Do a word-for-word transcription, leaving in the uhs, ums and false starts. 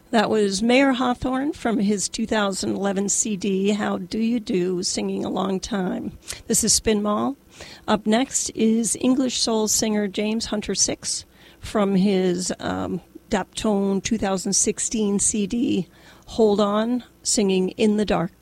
That was Mayer Hawthorne from his two thousand eleven C D, How Do You Do, Singing a Long Time. This is Spin Mall. Up next is English soul singer James Hunter Six from his um, Daptone two thousand sixteen C D, Hold On, singing In the Dark.